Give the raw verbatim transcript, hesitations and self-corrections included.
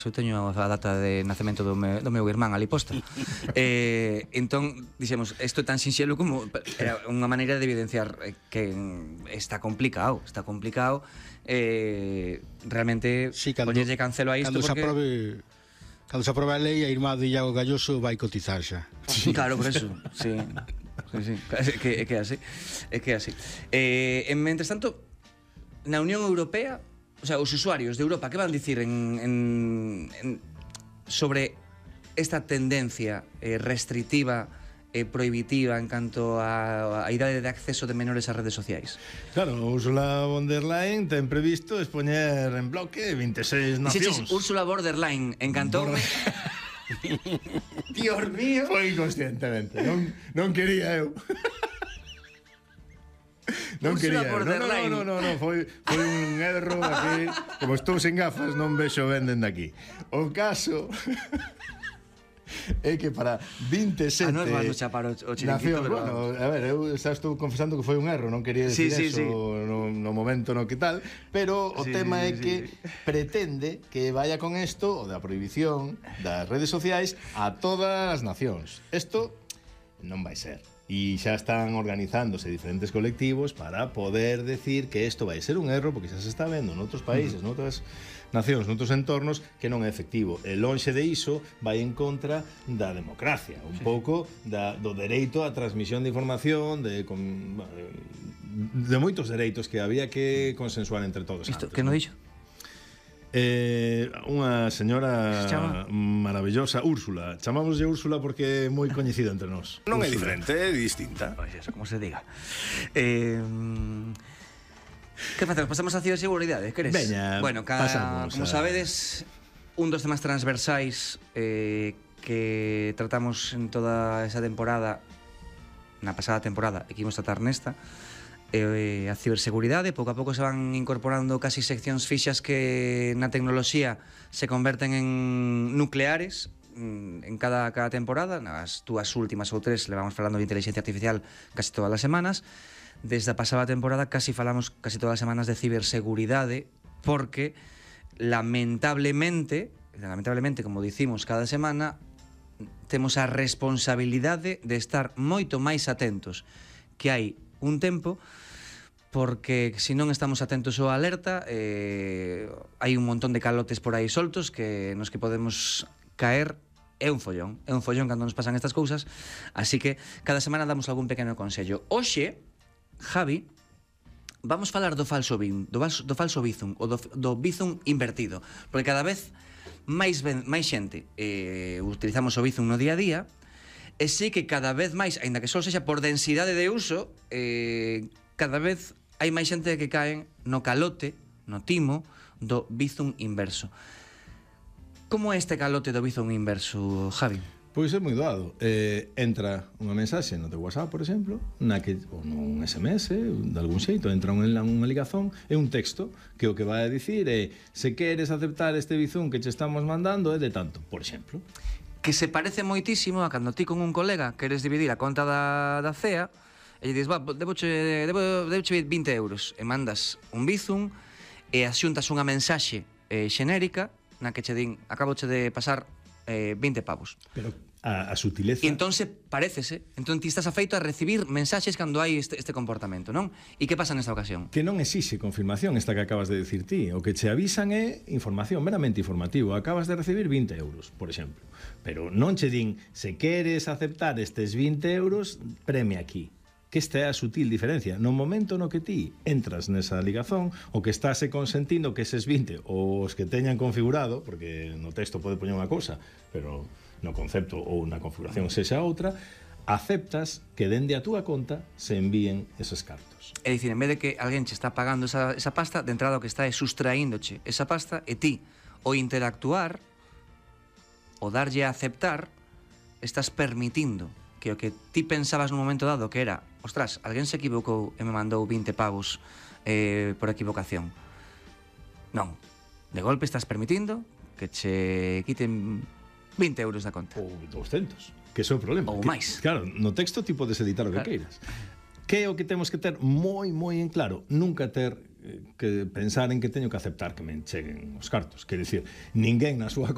Eu teño a data de nacemento do meu, do meu irmán ali posta. eh, entón, dixemos, isto é tan sinxelo como era unha maneira de evidenciar que está complicado, está complicado. Eh, realmente, sí, cando, poñerlle cancelo a isto cando porque... se aprobe, cando se aprobe a lei, a irmá de Iago Galloso vai cotizar xa. Sí. Claro, por eso, sí. Sí, sí. É que é que así. É que así. Eh, en mentres tanto, na Unión Europea, o sea, os usuarios de Europa, que van dicir en, en, en sobre esta tendencia eh, restrictiva e eh, prohibitiva en canto a, a idade de acceso de menores ás redes sociais? Claro, Ursula von der Leyen ten previsto expoñer en bloque vinte e seis nacións. Dixeches Ursula Borderline, encantoume. Dios mío. Foi inconscientemente, non, non quería eu. Non quería, no, no, no, no, no, foi, foi un erro aquí. Como estou sen gafas, non vexo ben dende aquí. O caso é que para vinte e sete ah, non é malo chapar o, o chiringuito, nacións, bueno, a ver, eu xa estou confesando que foi un erro, non quería decir sí, sí, eso sí. No, no momento no que tal, pero o sí, tema sí, é sí, que sí. pretende que vaya con isto, o da prohibición das redes sociais, a todas as nacións. Isto non vai ser. E xa están organizándose diferentes colectivos para poder decir que isto vai ser un erro, porque xa se está vendo noutros países, uh-huh. noutras nacións, noutros entornos, que non é efectivo. E lonxe de iso vai en contra da democracia, un sí. pouco da, do dereito á transmisión de información, de, con, de moitos dereitos que había que consensuar entre todos. Isto, antes, que non dixo? Eh, unha señora maravillosa, Úrsula. Chamámoslle Úrsula porque é moi coñecida entre nós. Non Úrsula. é diferente, é distinta. Pois eso, como se diga. Eh, que facemos? Pasamos a ciberseguridade, queres? Veña, bueno, ca, pasamos como a... sabedes, un dos temas transversais eh, que tratamos en toda esa temporada, na pasada temporada, e que imos tratar nesta, eh, a ciberseguridade. Pouco a pouco se van incorporando casi seccións fixas que na tecnoloxía se converten en nucleares en cada, cada temporada. Nas túas últimas ou tres levamos falando de inteligencia artificial casi todas as semanas. Desde a pasada temporada casi falamos casi todas as semanas de ciberseguridade, porque lamentablemente lamentablemente, como dicimos cada semana, temos a responsabilidade de estar moito máis atentos que hai un tempo, porque se non estamos atentos ao alerta, eh, hai un montón de calotes por aí soltos que nos que podemos caer. É un follón, é un follón cando nos pasan estas cousas, así que cada semana damos algún pequeno consello. Hoxe, Javi, vamos falar do falso bin, do, do falso bizum, ou do, do bizum invertido, porque cada vez máis, ben, máis xente eh, utilizamos o bizum no día a día. E sí que cada vez máis, aínda que só sexa por densidade de uso, eh, cada vez hai máis xente que caen no calote, no timo, do bizum inverso. Como é este calote do bizum inverso, Javi? Pois é moi doado. Eh, entra unha mensaxe no teu WhatsApp, por exemplo, na que, ou nun S M S, de algún xeito, entra unha, unha ligazón, é un texto que o que vai a dicir é: se queres aceptar este bizum que che estamos mandando é de tanto, por exemplo. Que se parece moitísimo a cando ti con un colega queres dividir a conta da, da C E A e lle dis, va, deboche, debo, deboche vinte euros, e mandas un bizum e asuntas unha mensaxe eh, xenérica na que che din, acaboche de pasar eh, vinte pavos. Pero a, a sutileza... E entón se parécese, entón ti estás afeito a recibir mensaxes cando hai este, este comportamento, non? E que pasa nesta ocasión? Que non exixe confirmación esta que acabas de decir ti. O que che avisan é información, meramente informativo. Acabas de recibir vinte euros, por exemplo. Pero non che din, se queres aceptar estes vinte euros, preme aquí. Que esta é a sutil diferencia. No momento no que ti entras nesa ligazón, o que estás consentindo que eses vinte, ou os que teñan configurado, porque no texto pode poñer unha cousa, pero no concepto ou na configuración sexa outra, aceptas que dende a túa conta se envíen esos cartos. É dicir, en vez de que alguén che está pagando esa, esa pasta, de entrada o que está é sustraíndoche esa pasta, e ti, o interactuar, o darlle a aceptar, estás permitindo que o que ti pensabas nun momento dado que era, ostras, alguén se equivocou e me mandou vinte pavos eh, por equivocación. Non, de golpe estás permitindo que che quiten vinte euros da conta. Ou doscentos, que é o problema. Ou máis. Claro, no texto ti podes editar o que claro. queiras. Que é o que temos que ter moi, moi en claro? Nunca ter eh, que pensar en que teño que aceptar que me cheguen os cartos. Quer dicir, ninguén na súa